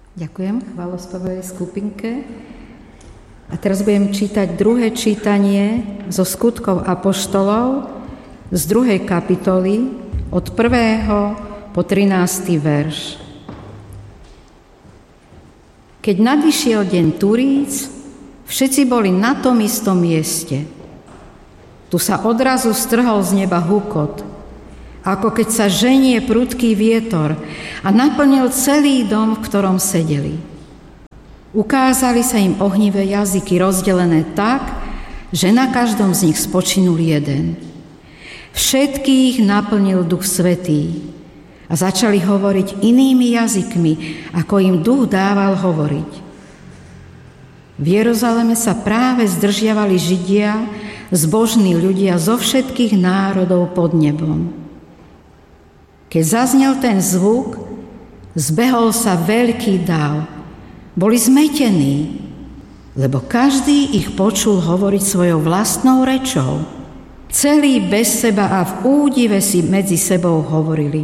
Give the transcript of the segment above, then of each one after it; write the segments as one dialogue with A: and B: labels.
A: Ďakujem chválospevovej skupinke. A teraz budem čítať druhé čítanie zo Skutkov apoštolov z 2. kapitoly od 1. po 13. verš. Keď nadišiel deň Turíc, všetci boli na tom istom mieste. Tu sa odrazu strhol z neba hukot, ako keď sa ženie prudký vietor a naplnil celý dom, v ktorom sedeli. Ukázali sa im ohnivé jazyky rozdelené tak, že na každom z nich spočinul jeden. Všetkých naplnil Duch Svätý a začali hovoriť inými jazykmi, ako im Duch dával hovoriť. V Jeruzaleme sa práve zdržiavali Židia, zbožní ľudia zo všetkých národov pod nebom. Keď zaznel ten zvuk, zbehol sa veľký dáv. Boli zmetení, lebo každý ich počul hovoriť svojou vlastnou rečou. Celí bez seba a v údive si medzi sebou hovorili: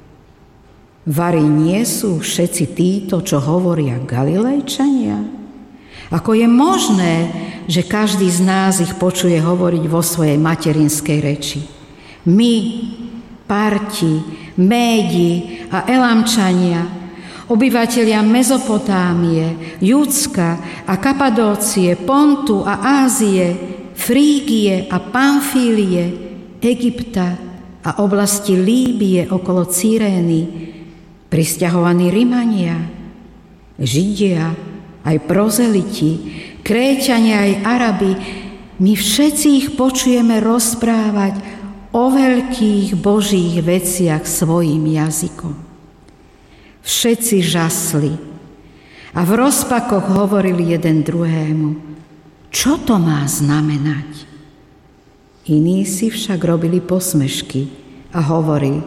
A: Vari nie sú všetci títo, čo hovoria Galilejčania? Ako je možné, že každý z nás ich počuje hovoriť vo svojej materinskej reči? My, Parti, Médi a Elamčania, obyvatelia Mezopotámie, Judska a Kapadócie, Pontu a Ázie, Frígie a Pamfílie, Egypta a oblasti Líbie okolo Cyrény, prisťahovaní Rimania, Židia, aj prozeliti, Kréťania aj Arabi, my všetci ich počujeme rozprávať o veľkých Božích veciach svojím jazykom. Všetci žasli a v rozpakoch hovorili jeden druhému: Čo to má znamenať? Iní si však robili posmešky a hovorili: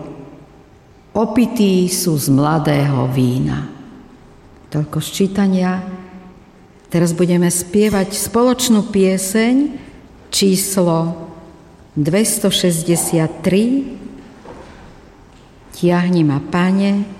A: Opití sú z mladého vína. Toľko ščítania. Teraz budeme spievať spoločnú pieseň číslo 263. Tiahni ma, Pane,